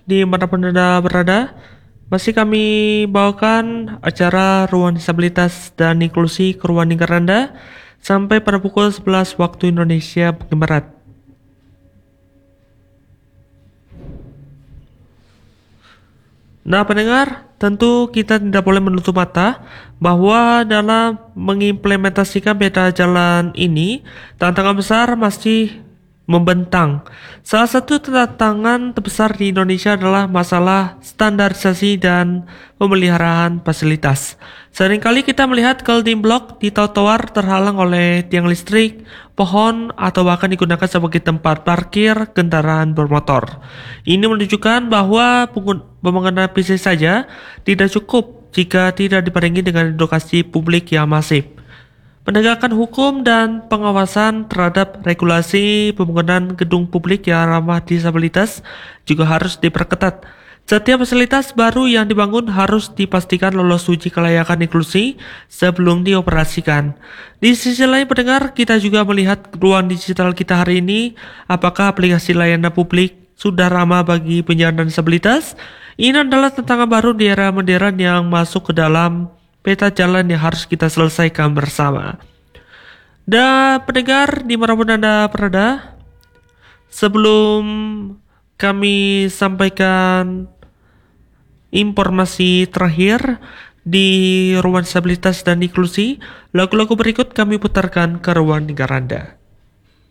dimanapun Anda berada. Masih kami bawakan acara Ruang Disabilitas dan Inklusi ke ruang lingkar Anda sampai pada pukul 11 waktu Indonesia bagian Barat. Nah, pendengar, tentu kita tidak boleh menutup mata bahwa dalam mengimplementasikan peta jalan ini, tantangan besar masih membentang. Salah satu tantangan terbesar di Indonesia adalah masalah standarisasi dan pemeliharaan fasilitas. Seringkali kita melihat building block di trotoar terhalang oleh tiang listrik, pohon, atau bahkan digunakan sebagai tempat parkir kendaraan bermotor. Ini menunjukkan bahwa pembangunan fisik saja tidak cukup jika tidak dibarengi dengan edukasi publik yang masif. Penegakan hukum dan pengawasan terhadap regulasi pembangunan gedung publik yang ramah disabilitas juga harus diperketat. Setiap fasilitas baru yang dibangun harus dipastikan lolos uji kelayakan inklusi sebelum dioperasikan. Di sisi lain pendengar, kita juga melihat ruang digital kita hari ini, apakah aplikasi layanan publik sudah ramah bagi penyandang disabilitas? Ini adalah tantangan baru di era modern yang masuk ke dalam peta jalan yang harus kita selesaikan bersama. Dan pendengar dimanapun Anda berada, sebelum kami sampaikan informasi terakhir di ruang disabilitas dan inklusi, lagu-lagu berikut kami putarkan ke ruang lingkar Anda.